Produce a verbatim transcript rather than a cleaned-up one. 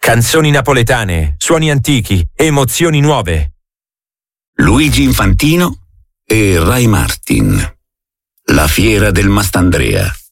Canzoni napoletane, suoni antichi, emozioni nuove. Luigi Infantino e Ray Martin. La fiera del Mastandrea.